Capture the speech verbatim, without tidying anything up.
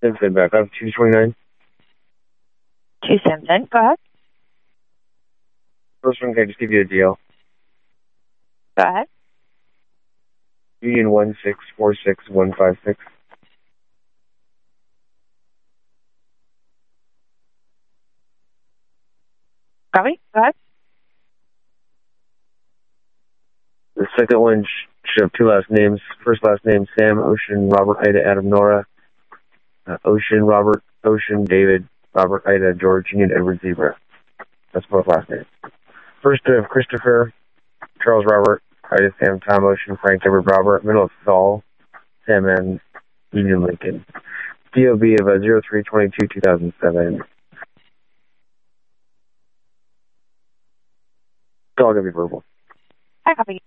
Simpson back up, two twenty-nine. two Simpson, go ahead. First one, can I just give you a deal? Go ahead. Union one six four six one five six. Copy, go ahead. The second one sh- should have two last names. First last name, Sam, Ocean, Robert, Ida, Adam, Nora. Uh, Ocean, Robert, Ocean, David, Robert, Ida, George, Union, Edward, Zebra. That's both last names. First of Christopher, Charles, Robert, Ida, Sam, Tom, Ocean, Frank, Edward, Robert. Middle of Saul, Sam, and Union, Lincoln. D O B of uh, zero three twenty-two two thousand seven. It's all going to be verbal. I copy.